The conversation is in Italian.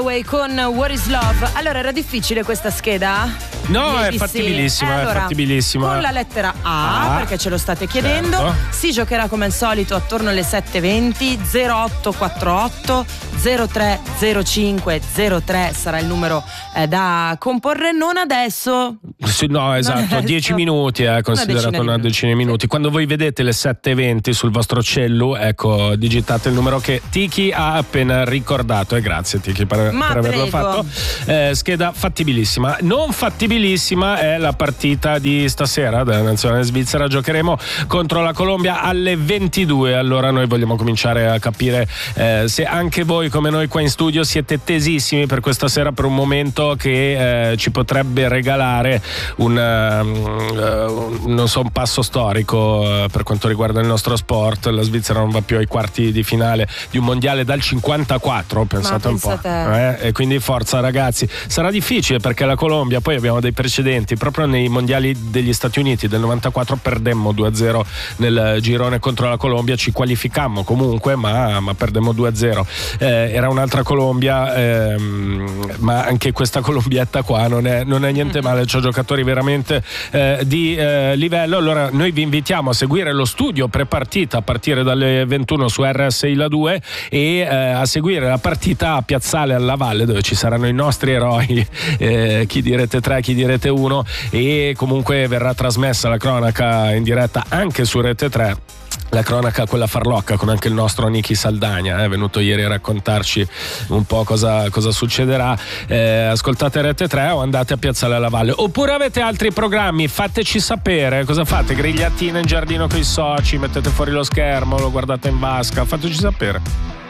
Con What is Love. Allora, era difficile questa scheda? No, è fattibilissima, allora, è fattibilissima. Con la lettera A, perché ce lo state chiedendo, certo. Si giocherà come al solito attorno alle 7:20. 0848 0305 03 sarà il numero da comporre. Non adesso. Sì, no, esatto, 10 minuti, considerato una decina di minuti. Quando voi vedete le 7:20 sul vostro cello, ecco, digitate il numero che Tiki ha appena ricordato. E grazie Tiki per averlo fatto. Scheda fattibilissima. Non fattibilissima è la partita di stasera della nazionale svizzera. Giocheremo contro la Colombia alle 22. Allora noi vogliamo cominciare a capire se anche voi come noi qua in studio siete tesissimi per questa sera, per un momento che ci potrebbe regalare un passo storico per quanto riguarda il nostro sport. La Svizzera non va più ai quarti di finale di un mondiale dal 54, pensate un po'. E quindi forza ragazzi. Sarà difficile perché la Colombia, poi abbiamo dei precedenti, proprio nei mondiali degli Stati Uniti del 94 perdemmo 2-0 nel girone contro la Colombia, ci qualificammo comunque ma perdemmo 2-0. Era un'altra Colombia, ma anche questa colombietta qua non è niente male, c'ho giocatori veramente di livello. Allora noi vi invitiamo a seguire lo studio prepartita a partire dalle 21 su RSI La 2 e a seguire la partita a Piazzale alla Valle, dove ci saranno i nostri eroi, chi di Rete 3, chi di Rete 1, e comunque verrà trasmessa la cronaca in diretta anche su Rete 3. La cronaca, quella farlocca, con anche il nostro Niki Saldagna, è venuto ieri a raccontarci un po' cosa succederà. Ascoltate Rete 3 o andate a Piazzale alla Valle, oppure avete altri programmi, fateci sapere. Cosa fate? Grigliatina in giardino con i soci, mettete fuori lo schermo, lo guardate in vasca, fateci sapere.